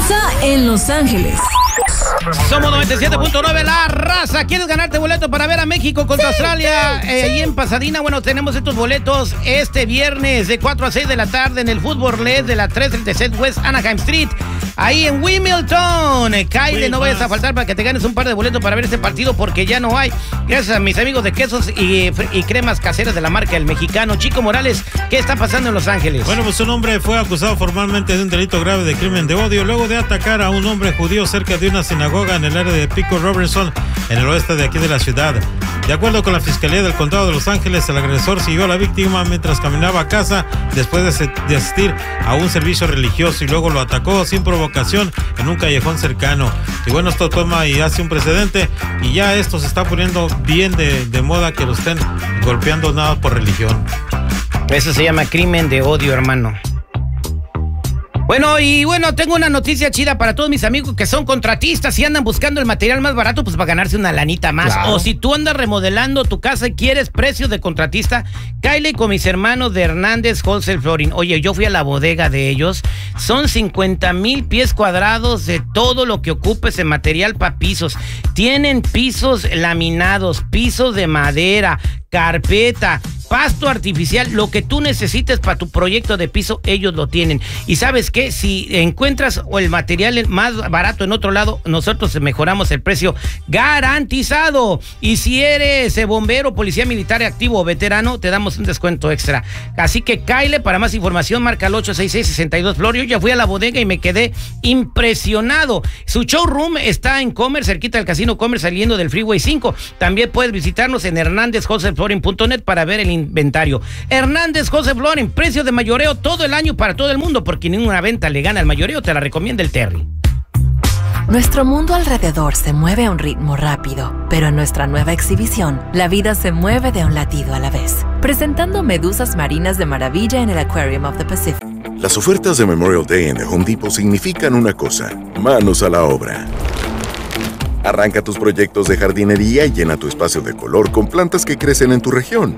pasa en Los Ángeles? Somos 97.9 La Raza. ¿Quieres ganarte boleto para ver a México contra Australia ahí en Pasadena? Bueno, tenemos estos boletos este viernes de 4 a 6 de la tarde en el Fútbol LED de la 336 West Anaheim Street, ahí en Wilmington. Kyle, no vayas a faltar para que te ganes un par de boletos para ver este partido, porque ya no hay. Gracias a mis amigos de quesos y cremas caseras de la marca El Mexicano. Chico Morales, ¿qué está pasando en Los Ángeles? Bueno, pues un hombre fue acusado formalmente de un delito grave de crimen de odio luego de atacar a un hombre judío cerca de una sinagoga en el área de Pico Robertson, en el oeste de aquí de la ciudad. De acuerdo con la Fiscalía del Condado de Los Ángeles, el agresor siguió a la víctima mientras caminaba a casa después de asistir a un servicio religioso y luego lo atacó sin provocación en un callejón cercano. Y bueno, esto toma y hace un precedente, y ya esto se está poniendo bien de moda, que lo estén golpeando nada por religión. Eso se llama crimen de odio, hermano. Bueno, tengo una noticia chida para todos mis amigos que son contratistas y andan buscando el material más barato, pues para ganarse una lanita más. Claro. O si tú andas remodelando tu casa y quieres precios de contratista, cáele con mis hermanos de Hernández Wholesale Flooring. Oye, yo fui a la bodega de ellos. Son 50,000 pies cuadrados de todo lo que ocupes en material para pisos. Tienen pisos laminados, pisos de madera, carpeta, pasto artificial, lo que tú necesites para tu proyecto de piso, ellos lo tienen. Y ¿sabes qué? Si encuentras el material más barato en otro lado, nosotros mejoramos el precio garantizado. Y si eres bombero, policía militar activo o veterano, te damos un descuento extra. Así que cáele, para más información marca el 866-62 Flor. Yo ya fui a la bodega y me quedé impresionado. Su showroom está en Commerce, cerquita del Casino Commerce, saliendo del Freeway 5. También puedes visitarnos en hernandezwholesaleflooring.net para ver el inventario. Hernández Wholesale Flooring, precio de mayoreo todo el año para todo el mundo, porque ninguna venta le gana al mayoreo. Te la recomienda el Terry. Nuestro mundo alrededor se mueve a un ritmo rápido, pero en nuestra nueva exhibición, la vida se mueve de un latido a la vez. Presentando medusas marinas de maravilla en el Aquarium of the Pacific. Las ofertas de Memorial Day en The Home Depot significan una cosa: manos a la obra. Arranca tus proyectos de jardinería y llena tu espacio de color con plantas que crecen en tu región.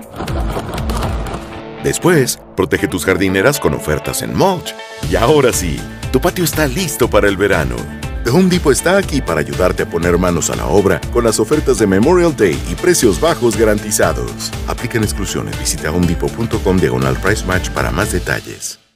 Después, protege tus jardineras con ofertas en mulch. Y ahora sí, tu patio está listo para el verano. The Home Depot está aquí para ayudarte a poner manos a la obra con las ofertas de Memorial Day y precios bajos garantizados. Aplican exclusiones. Visita homedepot.com/price match para más detalles.